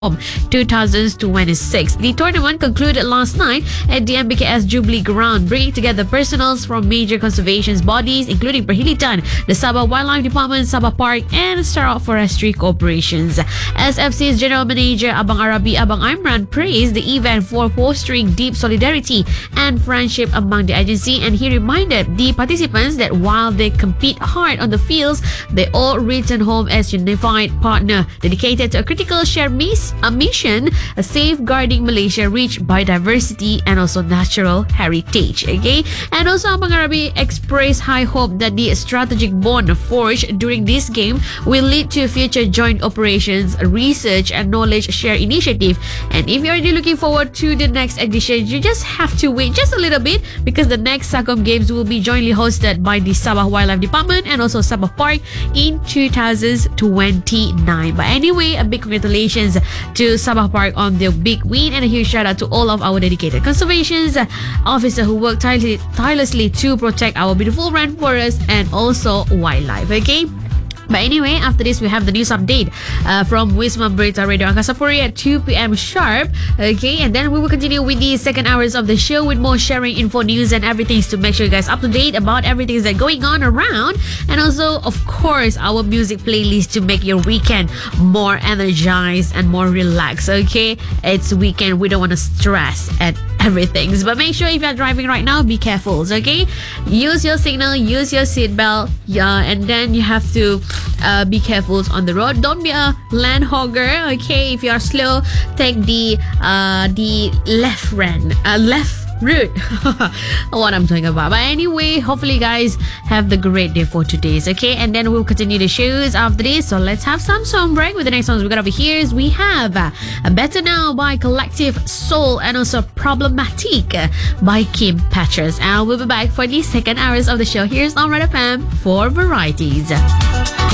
2026. The tournament concluded last night at the MBKS Jubilee Ground, bringing together personals from major conservation bodies including Perhilitan, the Sabah Wildlife Department, Sabah Park, and Sarawak Forestry Corporations. SFC's General Manager Abang Arabi Abang Imran praised the event for fostering deep solidarity and friendship among the agency, and he reminded the participants that while they compete hard on the fields, they all return home as unified partner dedicated to a critical shared mission, safeguarding Malaysia rich biodiversity and also natural heritage. Okay, and also Abang Arabi expressed high hope that the strategic bond forged during this game will lead to future joint operations, research, and knowledge share initiative. And if you're already looking forward to the next edition, you just have to wait just a little bit, because the next SACOM Games will be jointly hosted by the Sabah Wildlife Department and also Sabah Park in 2029. But anyway, a big congratulations to Sabah Park on their big win, and a huge shout out to all of our dedicated conservation officers who work tirelessly to protect our beautiful rainforest and also wildlife. Okay. But anyway, after this, we have the news update from Wisma Berita Radio Angkasa Puri at 2 p.m. sharp. Okay, and then we will continue with the second hours of the show with more sharing info, news, and everything to make sure you guys up to date about everything that's going on around. And also, of course, our music playlist to make your weekend more energized and more relaxed. Okay, it's weekend. We don't want to stress at everything. But make sure if you're driving right now, be careful. Okay, use your signal, use your seatbelt. Yeah, and then you have to be careful on the road. Don't be a land hogger. Okay, if you are slow, take the left route. What I'm talking about. But anyway, hopefully you guys have the great day for today's. Okay, and then we'll continue the shows after this. So let's have some song break. With the next songs we got over here is we have Better Now by Collective Soul, and also Problematic by Kim Petras. And we'll be back for the second hours of the show. Here's on Red FM for Varieties.